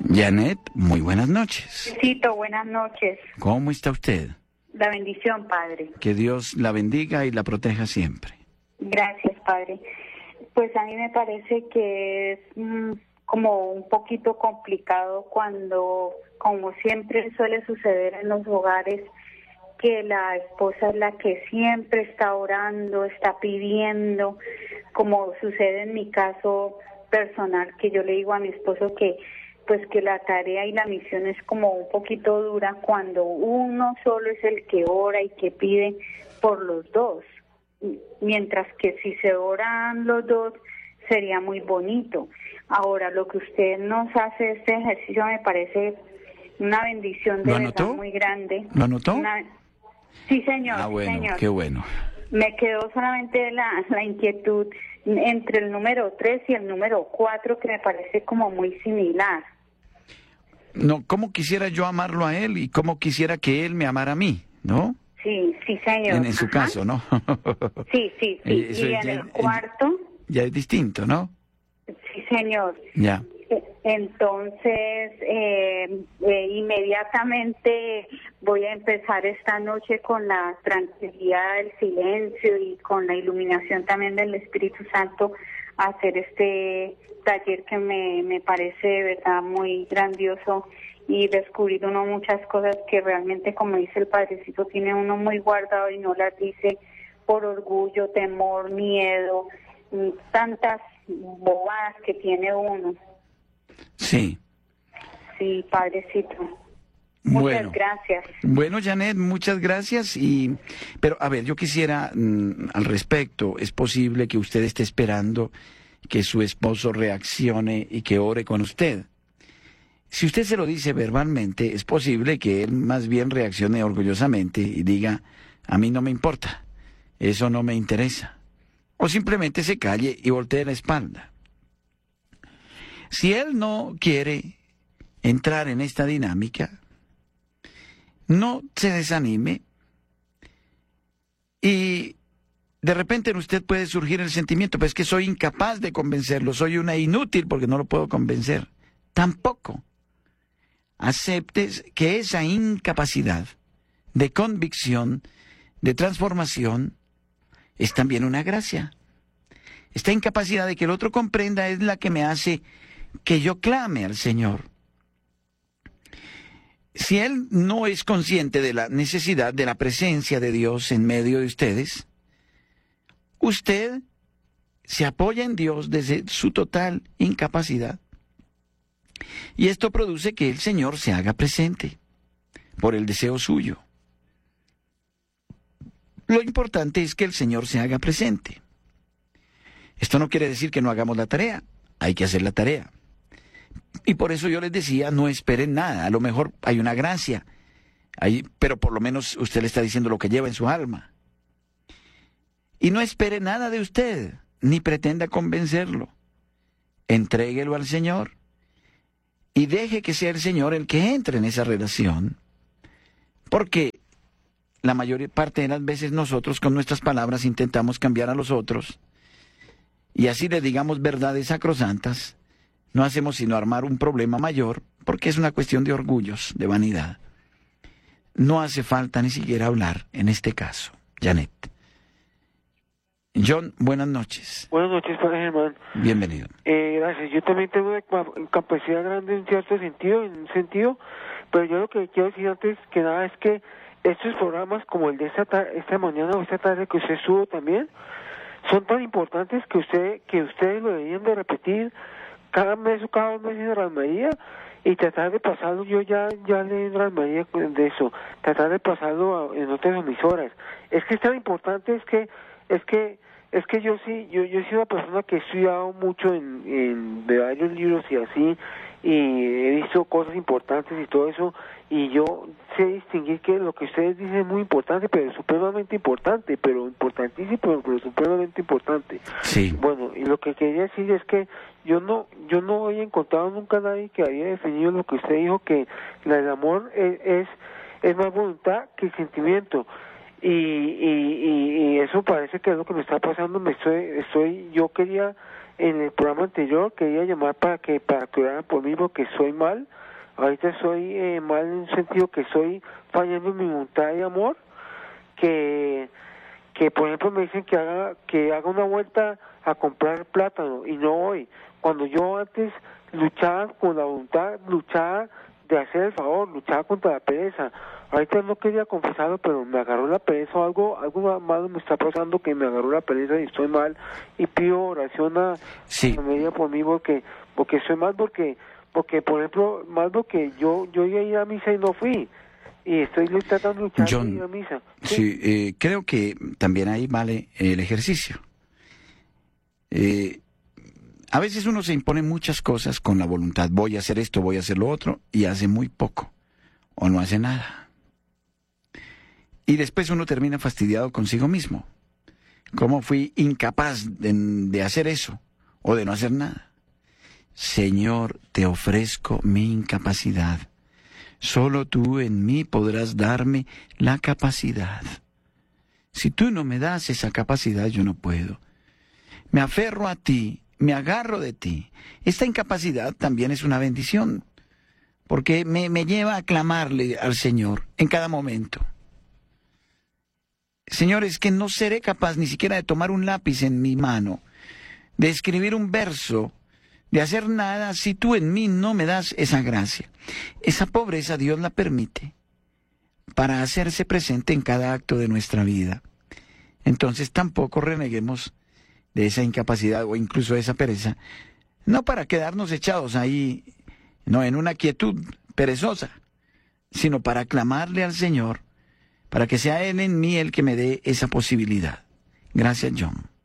Janet, muy buenas noches. Cito, buenas noches. ¿Cómo está usted? La bendición, Padre. Que Dios la bendiga y la proteja siempre. Gracias, Padre. Pues a mí me parece que es como un poquito complicado cuando, como siempre suele suceder en los hogares, que la esposa es la que siempre está orando, está pidiendo, como sucede en mi caso personal, que yo le digo a mi esposo que pues que la tarea y la misión es como un poquito dura cuando uno solo es el que ora y que pide por los dos, mientras que si se oran los dos sería muy bonito. Ahora, lo que usted nos hace, este ejercicio me parece una bendición de verdad muy grande. ¿Lo anotó? Sí, señor. Ah, bueno, señor. Qué bueno. Me quedó solamente la inquietud entre el número 3 y el número 4, que me parece como muy similar. No, ¿cómo quisiera yo amarlo a él y cómo quisiera que él me amara a mí, no? Sí, señor. En su caso, ¿no? Sí. Y en el cuarto. Ya es distinto, ¿no? Sí, señor. Ya. Entonces, inmediatamente voy a empezar esta noche con la tranquilidad del silencio y con la iluminación también del Espíritu Santo a hacer este taller que me parece de verdad muy grandioso y descubrir uno muchas cosas que realmente, como dice el Padrecito, tiene uno muy guardado y no las dice por orgullo, temor, miedo, tantas bobadas que tiene uno. Sí. Sí, Padrecito. Muchas gracias. Bueno, Janet, muchas gracias. Pero, a ver, yo quisiera, al respecto, ¿es posible que usted esté esperando que su esposo reaccione y que ore con usted? Si usted se lo dice verbalmente, es posible que él más bien reaccione orgullosamente y diga, a mí no me importa, eso no me interesa. O simplemente se calle y voltee la espalda. Si él no quiere entrar en esta dinámica, no se desanime y de repente en usted puede surgir el sentimiento, pues es que soy incapaz de convencerlo, soy una inútil porque no lo puedo convencer. Tampoco. Aceptes que esa incapacidad de convicción, de transformación, es también una gracia. Esta incapacidad de que el otro comprenda es la que me hace que yo clame al Señor. Si él no es consciente de la necesidad de la presencia de Dios en medio de ustedes, usted se apoya en Dios desde su total incapacidad. Y esto produce que el Señor se haga presente por el deseo suyo. Lo importante es que el Señor se haga presente. Esto no quiere decir que no hagamos la tarea. Hay que hacer la tarea. Y por eso yo les decía, no esperen nada. A lo mejor hay una gracia, pero por lo menos usted le está diciendo lo que lleva en su alma. Y no espere nada de usted, ni pretenda convencerlo. Entréguelo al Señor y deje que sea el Señor el que entre en esa relación. Porque la mayor parte de las veces nosotros con nuestras palabras intentamos cambiar a los otros y así le digamos verdades sacrosantas. No hacemos sino armar un problema mayor, porque es una cuestión de orgullos, de vanidad. No hace falta ni siquiera hablar en este caso. Janet. John, buenas noches. Buenas noches, Padre Germán. Bienvenido. Gracias. Yo también tengo una capacidad grande en cierto sentido, pero yo lo que quiero decir antes que nada es que estos programas como el de esta mañana o esta tarde que usted estuvo también, son tan importantes que ustedes lo deberían de repetir cada mes o cada 2 meses en Radio María y tratar de pasarlo. Yo ya leí en Radio María de eso, tratar de pasarlo en otras emisoras. Es que es tan importante, es que yo soy una persona que he estudiado mucho en varios libros y así, y he visto cosas importantes y todo eso, y yo sé distinguir que lo que ustedes dicen es muy importante, pero supremamente importante, pero importantísimo, pero supremamente importante. Sí. Bueno, y lo que quería decir es que yo no había encontrado nunca a nadie que había definido lo que usted dijo, que el amor es más voluntad que sentimiento. Y eso parece que es lo que me está pasando. Yo quería en el programa anterior, quería llamar para que oraran por mí porque soy mal. Ahorita soy mal en un sentido que soy fallando en mi voluntad de amor, que por ejemplo me dicen que haga una vuelta a comprar plátano y no voy. Cuando yo antes luchaba con la voluntad, luchaba de hacer el favor, luchaba contra la pereza. Ahorita no quería confesarlo, pero me agarró la pereza o algo malo me está pasando que me agarró la pereza y estoy mal y pido oración a media por mí porque estoy mal porque por ejemplo, mal porque yo iba a ir a misa y no fui. Y estoy tratando de luchar John, y ir a misa. Sí, creo que también ahí vale el ejercicio. A veces uno se impone muchas cosas con la voluntad. Voy a hacer esto, voy a hacer lo otro, y hace muy poco. O no hace nada. Y después uno termina fastidiado consigo mismo. ¿Cómo fui incapaz de hacer eso? O de no hacer nada. Señor, te ofrezco mi incapacidad. Solo tú en mí podrás darme la capacidad. Si tú no me das esa capacidad, yo no puedo. Me aferro a ti, me agarro de ti. Esta incapacidad también es una bendición, porque me lleva a clamarle al Señor en cada momento. Señor, es que no seré capaz ni siquiera de tomar un lápiz en mi mano, de escribir un verso, de hacer nada si tú en mí no me das esa gracia. Esa pobreza Dios la permite para hacerse presente en cada acto de nuestra vida. Entonces tampoco reneguemos de esa incapacidad o incluso de esa pereza, no para quedarnos echados ahí, no en una quietud perezosa, sino para clamarle al Señor, para que sea Él en mí el que me dé esa posibilidad. Gracias, John.